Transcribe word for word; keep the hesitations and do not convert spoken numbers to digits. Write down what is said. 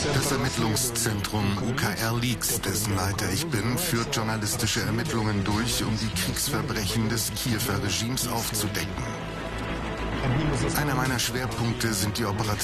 Das Ermittlungszentrum U K R Leaks, dessen Leiter ich bin, führt journalistische Ermittlungen durch, um die Kriegsverbrechen des Kiewer Regimes aufzudecken. Einer meiner Schwerpunkte sind die Operationen